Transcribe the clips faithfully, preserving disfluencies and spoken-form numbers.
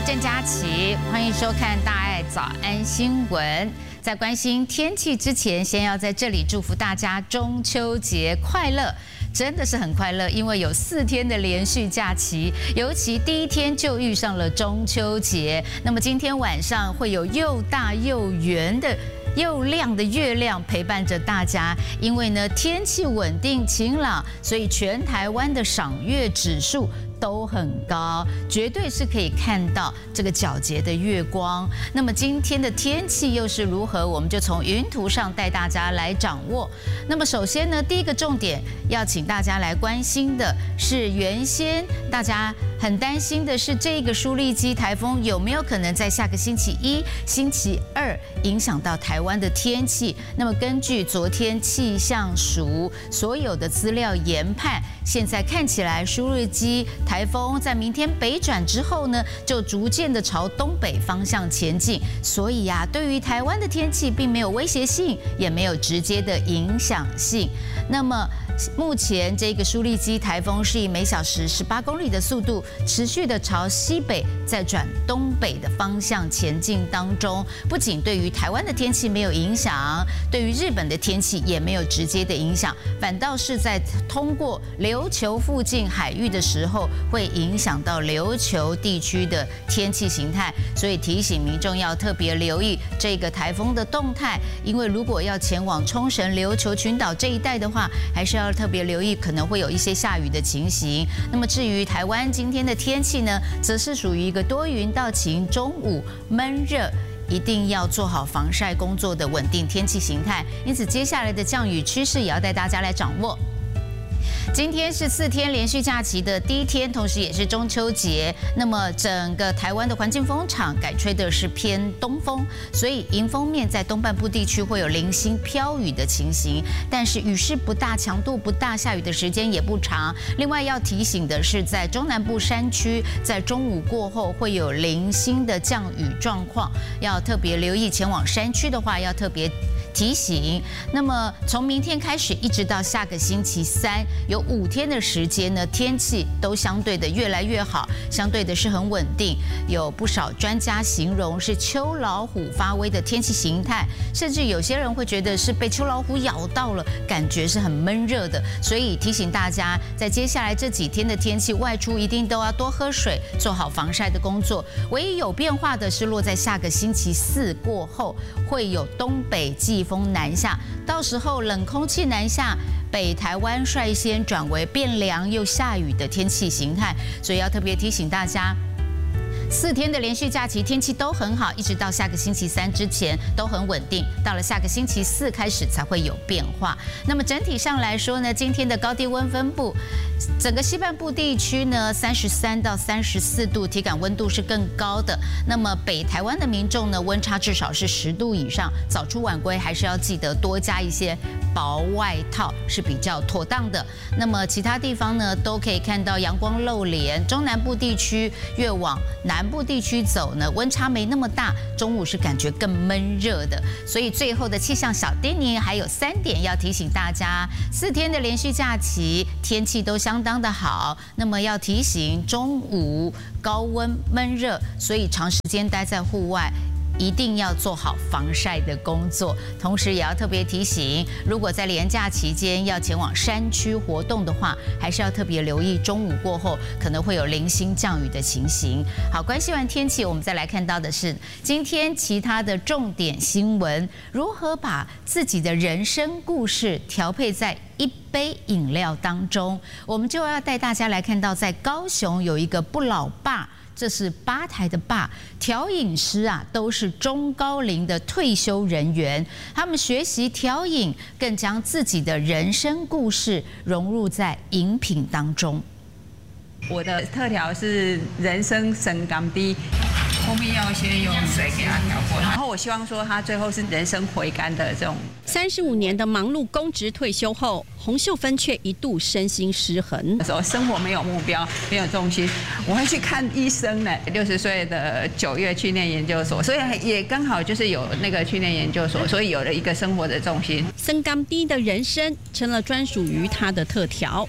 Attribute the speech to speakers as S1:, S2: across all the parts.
S1: 郑佳琪，欢迎收看《大爱早安新闻》。在关心天气之前，先要在这里祝福大家中秋节快乐。真的是很快乐，因为有四天的连续假期，尤其第一天就遇上了中秋节。那么今天晚上会有又大又圆的又亮的月亮陪伴着大家，因为呢天气稳定晴朗，所以全台湾的赏月指数都很高，绝对是可以看到这个皎洁的月光。那么今天的天气又是如何？我们就从云图上带大家来掌握。那么首先呢，第一个重点要请大家来关心的是，原先大家很担心的是这个舒力基台风有没有可能在下个星期一、星期二影响到台湾的天气。那么根据昨天气象署所有的资料研判，现在看起来舒力基台风在明天北转之后呢，就逐渐的朝东北方向前进，所以呀、啊，对于台湾的天气并没有威胁性，也没有直接的影响性。那么目前这个舒力基台风是以每小时十八公里的速度，持续的朝西北再转东北的方向前进当中，不仅对于台湾的天气没有影响，对于日本的天气也没有直接的影响，反倒是在通过琉球附近海域的时候，会影响到琉球地区的天气形态，所以提醒民众要特别留意这个台风的动态，因为如果要前往冲绳、琉球群岛这一带的话，还是要特别留意可能会有一些下雨的情形。那么至于台湾今天的天气呢，则是属于一个多云到晴，中午闷热，一定要做好防晒工作的稳定天气形态。因此接下来的降雨趋势也要带大家来掌握。今天是四天连续假期的第一天，同时也是中秋节。那么整个台湾的环境风场改吹的是偏东风，所以迎风面在东半部地区会有零星飘雨的情形，但是雨势不大，强度不大，下雨的时间也不长。另外要提醒的是，在中南部山区，在中午过后会有零星的降雨状况，要特别留意。前往山区的话，要特别提醒。那么从明天开始一直到下个星期三，有五天的时间呢，天气都相对的越来越好，相对的是很稳定。有不少专家形容是秋老虎发威的天气形态，甚至有些人会觉得是被秋老虎咬到了，感觉是很闷热的。所以提醒大家，在接下来这几天的天气，外出一定都要多喝水，做好防晒的工作。唯一有变化的是落在下个星期四过后，会有东北季风南下，到时候冷空气南下，北台湾率先转为变凉又下雨的天气形态，所以要特别提醒大家，四天的连续假期天气都很好，一直到下个星期三之前都很稳定，到了下个星期四开始才会有变化。那么整体上来说呢，今天的高低温分布，整个西半部地区呢，三十三到三十四度，体感温度是更高的。那么北台湾的民众呢，温差至少是十度以上，早出晚归还是要记得多加一些薄外套是比较妥当的。那么其他地方呢，都可以看到阳光露脸。中南部地区越往南部地区走呢，温差没那么大，中午是感觉更闷热的。所以最后的气象小叮咛还有三点要提醒大家：四天的连续假期，天气都相当的好。那么要提醒中午高温闷热，所以长时间待在户外，一定要做好防晒的工作。同时也要特别提醒，如果在连假期间要前往山区活动的话，还是要特别留意中午过后可能会有零星降雨的情形。好，关心完天气，我们再来看到的是今天其他的重点新闻：如何把自己的人生故事调配在一杯饮料当中。我们就要带大家来看到，在高雄有一个不老爸。这是吧台的吧，调饮师啊，都是中高龄的退休人员，他们学习调饮，更将自己的人生故事融入在饮品当中。
S2: 我的特调是人参生甘滴，后面要先用水给它调过，然后我希望说它最后是人参回甘的这种。
S3: 三十五年的忙碌公职退休后，洪秀芬却一度身心失衡。
S2: 那时候生活没有目标，没有重心，我会去看医生呢。六十岁的九月去念研究所，所以也刚好就是有那个去念研究所，所以有了一个生活的重心。
S3: 生甘滴的人参成了专属于他的特调。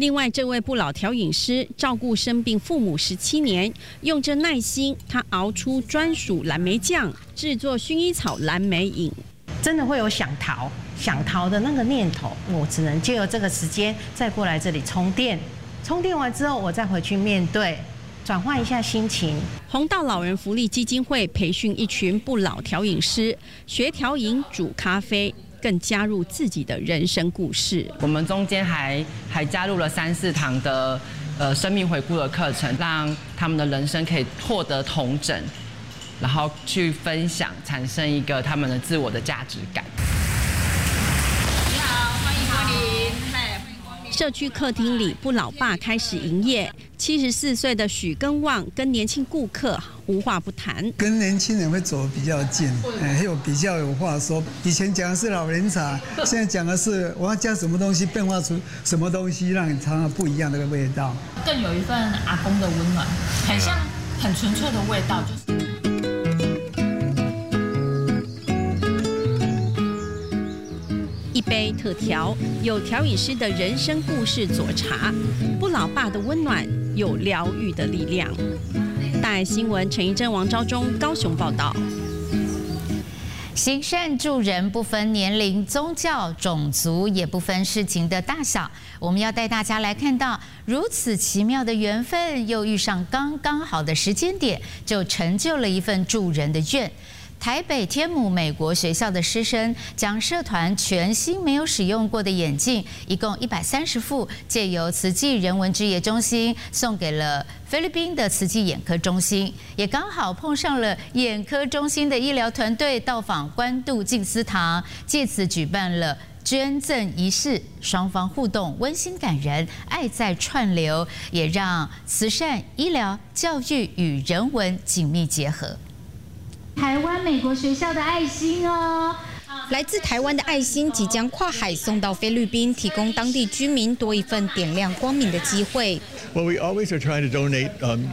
S3: 另外，这位不老调饮师照顾生病父母十七年，用着耐心，他熬出专属蓝莓酱，制作薰衣草蓝莓饮。
S4: 真的会有想逃、想逃的那个念头，我只能借由这个时间再过来这里充电。充电完之后，我再回去面对，转换一下心情。
S3: 弘道老人福利基金会培训一群不老调饮师，学调饮、煮咖啡。更加入自己的人生故事。
S5: 我们中间还还加入了三四堂的呃生命回顾的课程，让他们的人生可以获得统整，然后去分享，产生一个他们的自我的价值感。
S2: 你好，欢迎光临。
S3: 社区客厅里，不老爸开始营业。七十四岁的许根旺跟年轻顾客无话不谈，
S6: 跟年轻人会走比较近，哎，有比较有话说。以前讲的是老人茶，现在讲的是我要加什么东西，变化出什么东西，让你尝到不一样的味道。
S7: 更有一份阿公的温暖，很像很纯粹的味道，就是。
S3: 一杯特调，有调饮师的人生故事佐茶，不老爸的温暖，有疗愈的力量。大爱新闻陈怡贞、王昭忠高雄报道。
S1: 行善助人不分年龄、宗教、种族，也不分事情的大小。我们要带大家来看到如此奇妙的缘分，又遇上刚刚好的时间点，就成就了一份助人的愿。台北天母美国学校的师生将社团全新没有使用过的眼镜，一共一百三十副，借由慈济人文之夜中心送给了菲律宾的慈济眼科中心，也刚好碰上了眼科中心的医疗团队到访关渡静思堂，借此举办了捐赠仪式，双方互动温馨感人，爱在串流，也让慈善、医疗、教育与人文紧密结合。
S8: 台湾美国学校的爱心哦，
S9: 来自台湾的爱心即将跨海送到菲律宾，提供当地居民多一份点亮光明的机会。
S10: Well, we always are trying to donate. Um,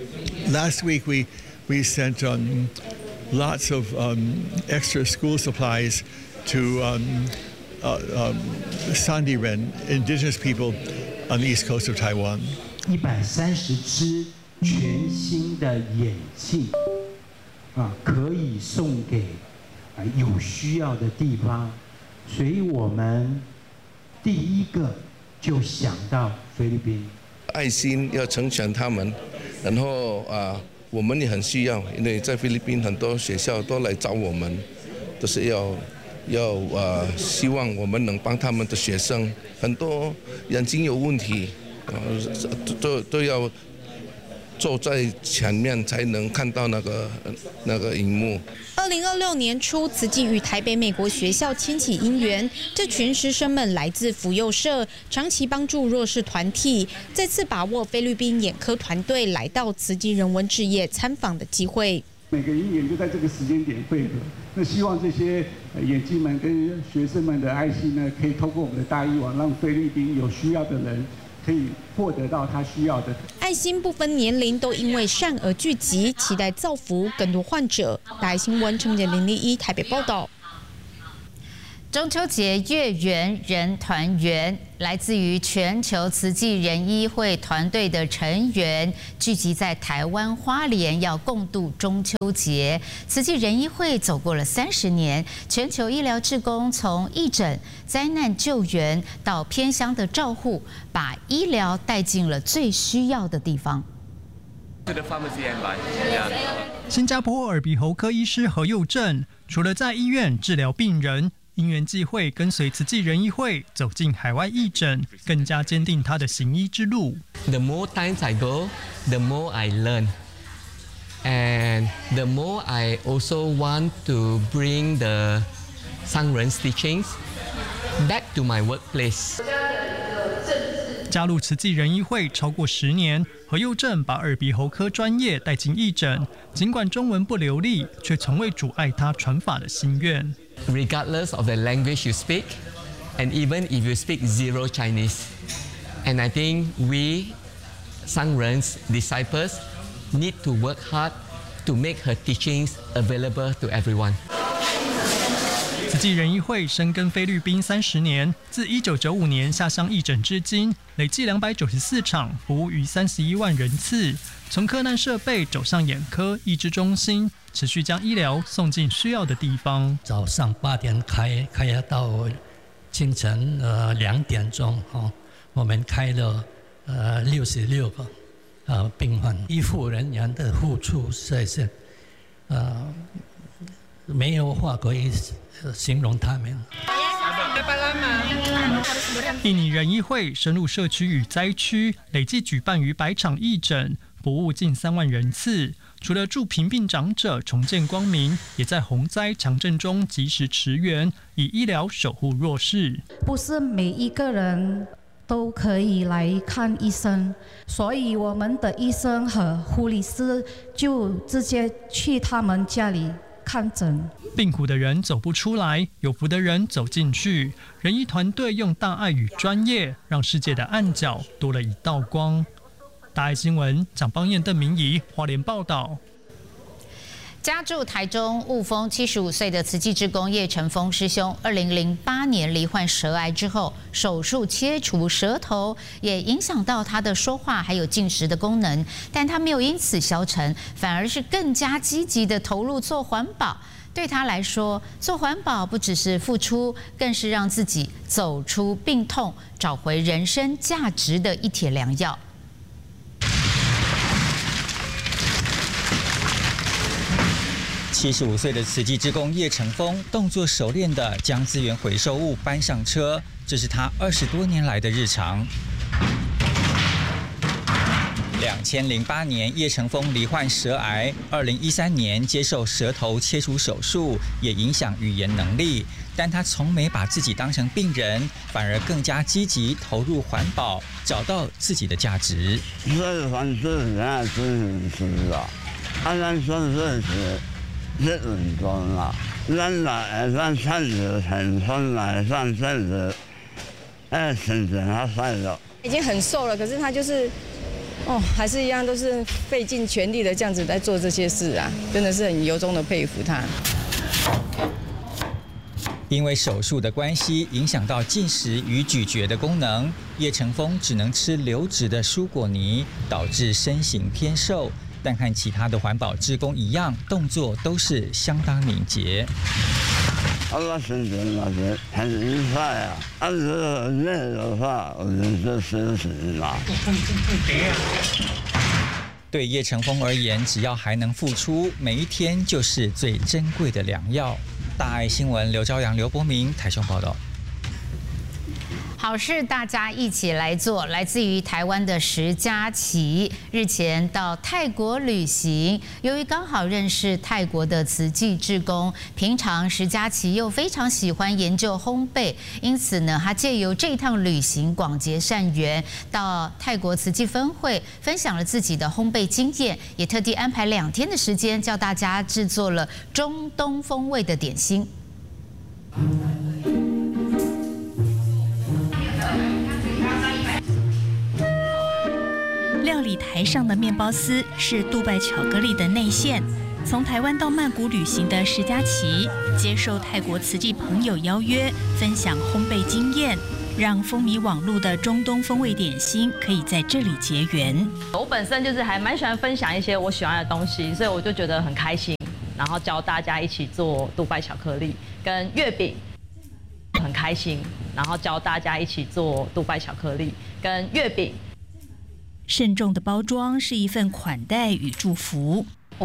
S10: last week we we sent um, lots of um, extra school supplies to um, uh, um, Sandiren, indigenous people on the east coast of Taiwan.
S11: 一百三十只全新的眼镜。啊，可以送给啊有需要的地方，所以我们第一个就想到菲律宾。
S12: 爱心要成全他们，然后啊，我们也很需要，因为在菲律宾很多学校都来找我们，都是要要啊，希望我们能帮他们的学生，很多眼睛有问题，啊，都都要。坐在前面才能看到那个那个荧幕。
S9: 二零二六年初，慈济与台北美国学校牵起姻缘。这群师生们来自福幼社，长期帮助弱势团体，再次把握菲律宾眼科团队来到慈济人文志业参访的机会。
S11: 每个姻缘就在这个时间点汇合。那希望这些眼镜们跟学生们的爱心呢，可以透过我们的大医网，让菲律宾有需要的人。可以获得到他需要的
S9: 爱心，不分年龄，都因为善而聚集，期待造福更多患者。大爱新闻陈明杰零零一台北报道。
S1: 中秋节月圆人团圆，来自于全球慈济人医会团队的成员聚集在台湾花莲，要共度中秋节。慈济人医会走过了三十年，全球医疗志工从义诊、灾难救援到偏乡的照护，把医疗带进了最需要的地方。
S13: 新加坡耳鼻喉科医师何佑正，除了在医院治疗病人，因缘际会，跟随慈济人医会走进海外义诊，更加坚定他的行医之路。
S14: The more times I go, the more I learn, and the more I also want to bring the Sangren's teachings back to my workplace.
S13: 加入慈济人医会超过十年，何佑正把耳鼻喉科专业带进义诊，尽管中文不流利，却从未阻碍他传法的心愿。
S14: Regardless of the language you speak, and even if you speak zero Chinese, and I think we, Sangren's disciples, need to work hard to make her teachings available to everyone.
S13: 慈济仁医会深耕菲律宾三十年，自一九九五年下乡义诊至今，累计两百九十四场，服务逾三十一万人次。从柯南设备走向眼科医治中心，持续将医疗送进需要的地方。
S15: 早上八点开，开到清晨呃两点钟哦，我们开了呃六十六个呃病患，医护人员的付出实在是呃没有话可以形容他们。
S13: 印尼仁医会深入社区与灾区，累计举办逾百场义诊，服务近三万人次。除了助贫病长者重见光明，也在洪灾强震中及时驰援，以医疗守护弱势。
S16: 不是每一个人都可以来看医生，所以我们的医生和护理师就直接去他们家里看诊。
S13: 病苦的人走不出来，有福的人走进去。仁医团队用大爱与专业，让世界的暗角多了一道光。大爱新闻，蒋邦彦、邓明仪，花莲报道。
S1: 家住台中雾峰七十五岁的慈济志工叶成峰师兄，二零零八年罹患舌癌之后，手术切除舌头，也影响到他的说话还有进食的功能。但他没有因此消沉，反而是更加积极的投入做环保。对他来说，做环保不只是付出，更是让自己走出病痛，找回人生价值的一帖良药。
S17: 七十五岁的慈济志工叶成峰，动作熟练地将资源回收物搬上车，这是他二十多年来的日常。两千零八年，叶成峰罹患舌癌，二零一三年接受舌头切除手术，也影响语言能力。但他从没把自己当成病人，反而更加积极投入环保，找到自己的价值。
S18: 这反正人家真是啊，按咱说这是。这运动啦，咱来咱产子很酸来上身子，哎，身子还晒了。
S19: 已经很瘦了，可是他就是，哦，还是一样都是费尽全力的这样子在做这些事啊，真的是很由衷的佩服他。
S17: 因为手术的关系，影响到进食与咀嚼的功能，叶成峰只能吃流质的蔬果泥，导致身形偏瘦。但和其他的环保志工一样，动作都是相当敏捷。
S18: 我身体那是很厉害啊！但是那的话，我就是实实嘛。
S17: 对叶成峰而言，只要还能付出，每一天就是最珍贵的良药。大爱新闻刘朝阳、刘伯明台中报道。
S1: 好事大家一起来做。来自于台湾的石佳琪日前到泰国旅行，由于刚好认识泰国的慈济志工，平常石佳琪又非常喜欢研究烘焙，因此呢，他借由这一趟旅行广结善缘，到泰国慈济分会分享了自己的烘焙经验，也特地安排两天的时间教大家制作了中东风味的点心。
S20: 料理台上的面包丝是杜拜巧克力的内馅。从台湾到曼谷旅行的石佳琪，接受泰国慈济朋友邀约，分享烘焙经验，让风靡网络的中东风味点心可以在这里结缘。
S21: 我本身就是还蛮喜欢分享一些我喜欢的东西，所以我就觉得很开心，然后教大家一起做杜拜巧克力跟月饼，很开心，然后教大家一起做杜拜巧克力跟月饼。
S20: 慎重的包装是一份款待与祝福。